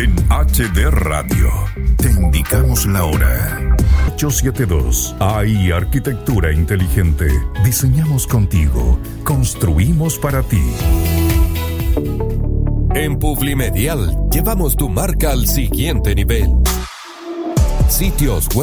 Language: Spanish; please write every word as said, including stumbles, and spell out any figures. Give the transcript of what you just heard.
En H D Radio te indicamos la hora. ocho setenta y dos. A I Arquitectura Inteligente. Diseñamos contigo. Construimos para ti. En Publimedial llevamos tu marca al siguiente nivel. Sitios web